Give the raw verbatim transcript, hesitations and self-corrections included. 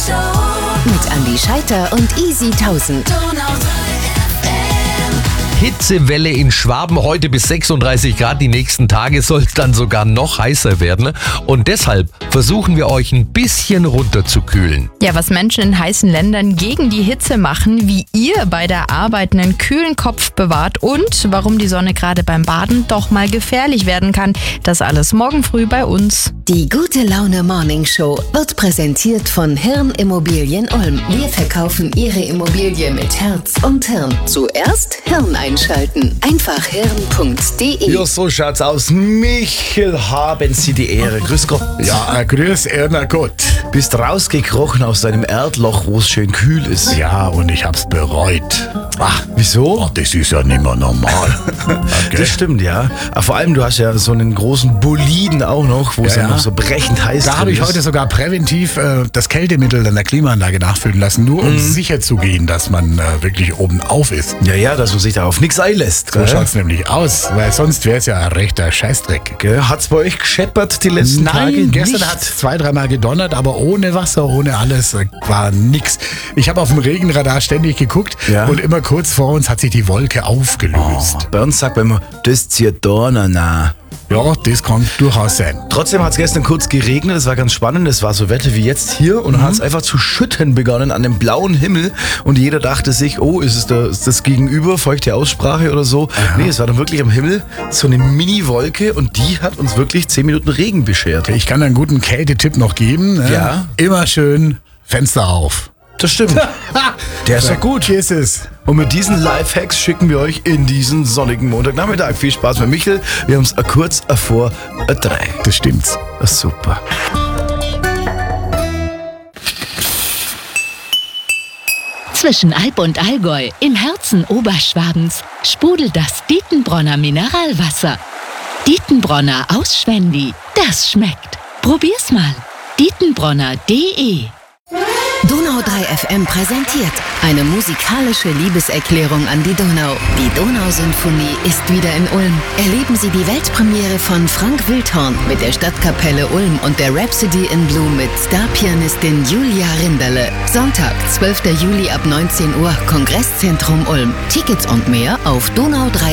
Mit Andi Scheiter und Easy tausend. Hitzewelle in Schwaben, heute bis sechsunddreißig Grad. Die nächsten Tage soll es dann sogar noch heißer werden. Und deshalb versuchen wir euch ein bisschen runterzukühlen. Ja, was Menschen in heißen Ländern gegen die Hitze machen, wie ihr bei der Arbeit einen kühlen Kopf bewahrt und warum die Sonne gerade beim Baden doch mal gefährlich werden kann. Das alles morgen früh bei uns. Die Gute Laune Morning Show wird präsentiert von Hirn Immobilien Ulm. Wir verkaufen Ihre Immobilie mit Herz und Hirn. Zuerst Hirn einschalten. Einfach hirn punkt de. Ja, so schaut's aus. Michel, haben Sie die Ehre. Grüß Gott. Ja, äh, grüß Erna Gott. Bist rausgekrochen aus deinem Erdloch, wo es schön kühl ist. Ja, und ich hab's bereut. Ach, wieso? Oh, das ist ja nicht mehr normal. Okay. Das stimmt, ja. Aber vor allem, du hast ja so einen großen Boliden auch noch, wo es Ja, ja ja. noch so brechend heiß Da drin habe ich ist. heute sogar präventiv äh, das Kältemittel an der Klimaanlage nachfüllen lassen, nur um sicher zu gehen, dass man äh, wirklich oben auf ist. Ja, ja, dass man sich da auf nichts einlässt. So gell? schaut's nämlich aus, weil sonst wäre es ja ein rechter Scheißdreck. Gell? Hat's bei euch gescheppert die letzten Tage? Nein, gestern Nicht? hat es zwei, dreimal gedonnert, aber ohne Wasser, ohne alles, äh, war nix. Ich habe auf dem Regenradar ständig geguckt Ja. und immer kurz vor uns hat sich die Wolke aufgelöst. Bei uns sagt man immer, das zieht Donner nach. Ja, das kann durchaus sein. Trotzdem hat es gestern kurz geregnet, es war ganz spannend, es war so Wetter wie jetzt hier und dann hat es einfach zu schütten begonnen an dem blauen Himmel und jeder dachte sich, oh, ist es da, ist das Gegenüber, feuchte Aussprache oder so. Nee, es war dann wirklich am Himmel so eine Mini-Wolke und die hat uns wirklich zehn Minuten Regen beschert. Ich kann einen guten Kältetipp noch geben. Ne? Ja. Immer schön Fenster auf. Das stimmt. Der ist doch gut. Hier ist es. Und mit diesen Lifehacks schicken wir euch in diesen sonnigen Montagnachmittag. Viel Spaß mit Michel. Wir haben es kurz vor drei. Das stimmt's. Das ist super. Zwischen Alp und Allgäu, im Herzen Oberschwabens, sprudelt das Dietenbronner Mineralwasser. Dietenbronner aus Schwendi, das schmeckt. Probier's mal. dietenbronner punkt de Donau drei F M präsentiert eine musikalische Liebeserklärung an die Donau. Die Donausinfonie ist wieder in Ulm. Erleben Sie die Weltpremiere von Frank Wildhorn mit der Stadtkapelle Ulm und der Rhapsody in Blue mit Starpianistin Julia Rinderle. Sonntag, zwölfter Juli ab neunzehn Uhr, Kongresszentrum Ulm. Tickets und mehr auf donau drei